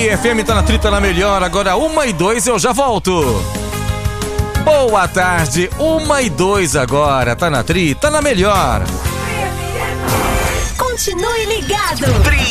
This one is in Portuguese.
Tri FM, tá na Tri, tá na melhor. Agora 1h02, eu já volto. Boa tarde, 1h02 agora. Tá na Tri, tá na melhor. Continue ligado.